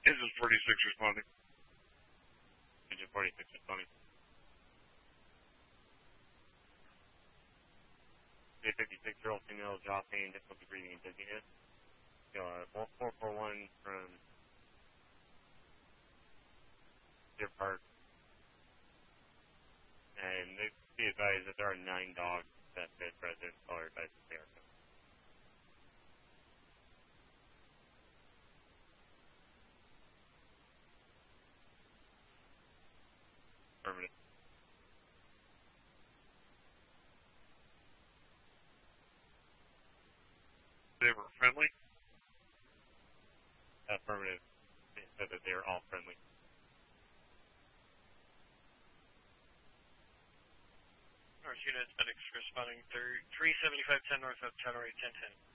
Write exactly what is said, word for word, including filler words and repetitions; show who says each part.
Speaker 1: Engine forty-six responding. Engine forty-six responding. A fifty-six-year-old female dropping difficulty breathing and dizziness. Uh, four four one from Deer Park. And they be advised that there are nine dogs that fit residents are advised to stay out. Affirmative. They were friendly? Affirmative. They said that they are all friendly.
Speaker 2: North Unit, FedEx responding three seventy-five ten north of Tower eight ten ten.